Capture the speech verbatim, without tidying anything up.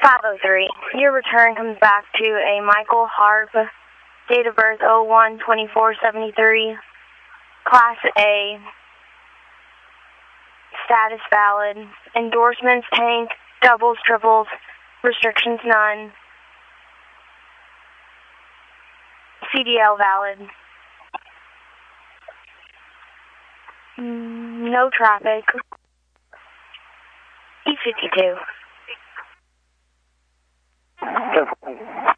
five oh three. Your return comes back to a Michael Harp, date of birth oh one twenty-four seventy-three, Class A, status valid, endorsements tank, doubles, triples, restrictions none, C D L valid, mm, no traffic, E fifty-two.